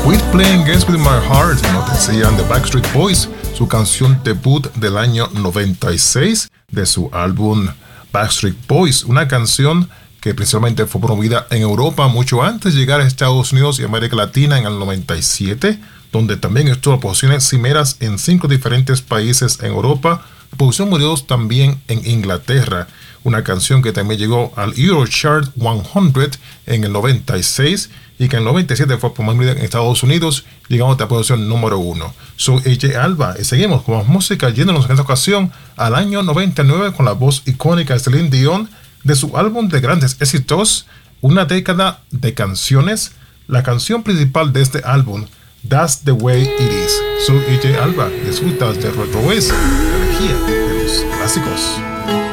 Quit Playing Games With My Heart, nos decían The Backstreet Boys, su canción debut del año 96 de su álbum Backstreet Boys, una canción que principalmente fue promovida en Europa mucho antes de llegar a Estados Unidos y América Latina en el 97, donde también estuvo en posiciones cimeras en 5 diferentes países en Europa, posición número 2 también en Inglaterra, una canción que también llegó al Eurochart 100 en el 96 y que en el 97 fue promovida en Estados Unidos, llegando a la posición número 1. Soy AJ Alba y seguimos con más música yéndonos en esta ocasión al año 99 con la voz icónica de Celine Dion de su álbum de grandes éxitos, una década de canciones. La canción principal de este álbum, That's the Way It Is. Soy AJ Alba, disfrutas de Retro West, la energía de los clásicos.